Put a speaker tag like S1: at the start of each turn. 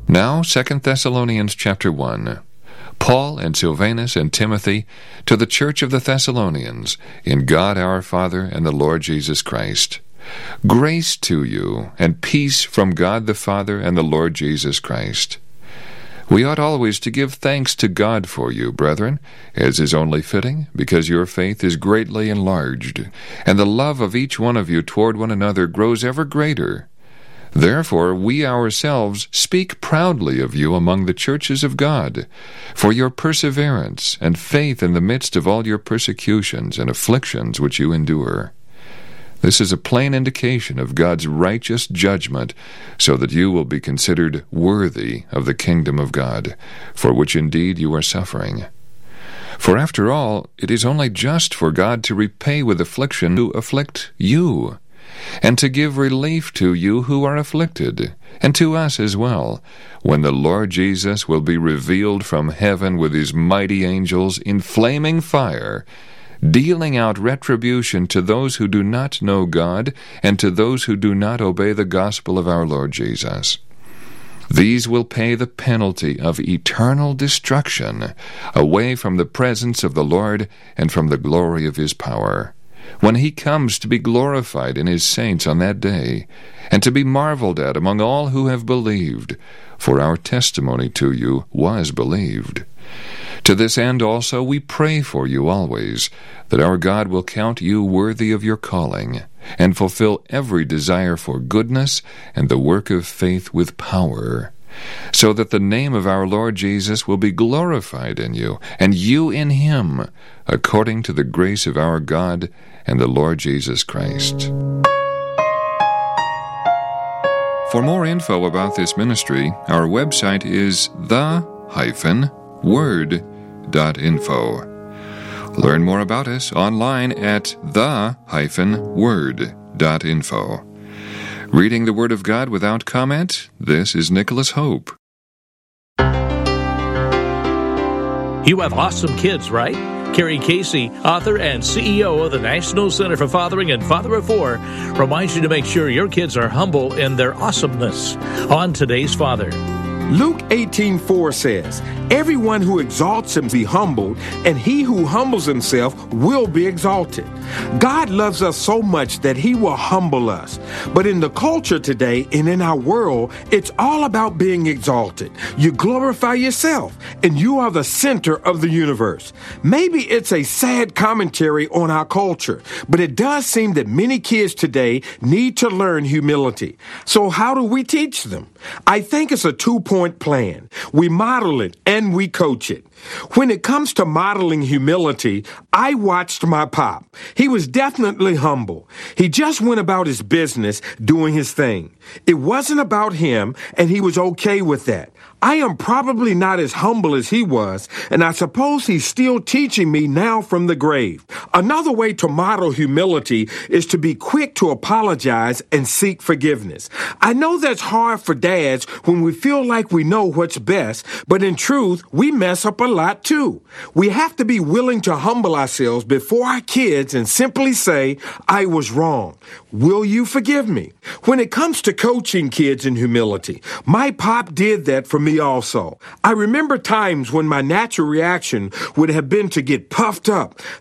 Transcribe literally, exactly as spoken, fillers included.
S1: Now, Second Thessalonians chapter one. Paul and Silvanus and Timothy, to the church of the Thessalonians, in God our Father and the Lord Jesus Christ. Grace to you, and peace from God the Father and the Lord Jesus Christ. We ought always to give thanks to God for you, brethren, as is only fitting, because your faith is greatly enlarged, and the love of each one of you toward one another grows ever greater. Therefore we ourselves speak proudly of you among the churches of God, for your perseverance and faith in the midst of all your persecutions and afflictions which you endure. This is a plain indication of God's righteous judgment, so that you will be considered worthy of the kingdom of God, for which indeed you are suffering. For after all, it is only just for God to repay with affliction who afflict you, and to give relief to you who are afflicted, and to us as well, when the Lord Jesus will be revealed from heaven with his mighty angels in flaming fire, dealing out retribution to those who do not know God, and to those who do not obey the gospel of our Lord Jesus. These will pay the penalty of eternal destruction, away from the presence of the Lord and from the glory of his power, when he comes to be glorified in his saints on that day, and to be marveled at among all who have believed, for our testimony to you was believed. To this end also we pray for you always, that our God will count you worthy of your calling, and fulfill every desire for goodness and the work of faith with power, so that the name of our Lord Jesus will be glorified in you, and you in him, according to the grace of our God and the Lord Jesus Christ. For more info about this ministry, our website is the hyphen word dot info. Learn more about us online at the hyphen word dot info. Reading the Word of God without comment, this is Nicholas Hope.
S2: You have awesome kids, right? Carrie Casey, author and C E O of the National Center for Fathering and Father of Four, reminds you to make sure your kids are humble in their awesomeness. On today's Father.
S3: Luke eighteen four says, "Everyone who exalts him be humbled, and he who humbles himself will be exalted." God loves us so much that he will humble us. But in the culture today and in our world, it's all about being exalted. You glorify yourself, and you are the center of the universe. Maybe it's a sad commentary on our culture, but it does seem that many kids today need to learn humility. So how do we teach them? I think it's a two-point plan. We model it and we coach it. When it comes to modeling humility, I watched my pop. He was definitely humble. He just went about his business doing his thing. It wasn't about him, and he was okay with that. I am probably not as humble as he was, and I suppose he's still teaching me now from the grave. Another way to model humility is to be quick to apologize and seek forgiveness. I know that's hard for dads when we feel like we know what's best, but in truth, we mess up a lot too. We have to be willing to humble ourselves before our kids and simply say, "I was wrong. Will you forgive me?" When it comes to coaching kids in humility, my pop did that for me also. I remember times when my natural reaction would have been to get puffed up,